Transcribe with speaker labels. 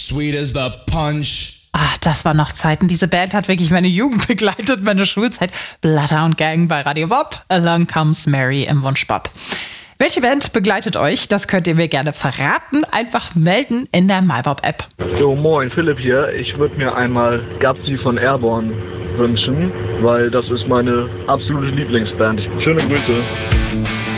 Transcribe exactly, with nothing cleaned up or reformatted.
Speaker 1: sweet as the punch.
Speaker 2: Ach, das waren noch Zeiten. Diese Band hat wirklich meine Jugend begleitet, meine Schulzeit. Bloodhound Gang bei Radio Bob, Along Comes Mary im Wunschbob. Welche Band begleitet euch? Das könnt ihr mir gerne verraten. Einfach melden in der MyBob-App.
Speaker 3: Jo, moin, Philipp hier. Ich würde mir einmal Gabsi von Airborne wünschen, weil das ist meine absolute Lieblingsband. Schöne Grüße.